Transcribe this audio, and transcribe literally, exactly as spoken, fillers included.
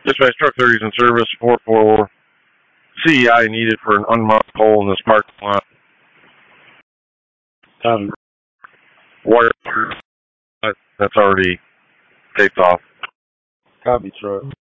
Dispatch truck thirty is in service. four four C I needed for an unmarked hole in this parking lot. Um, Wire that's already taped off. Copy, truck.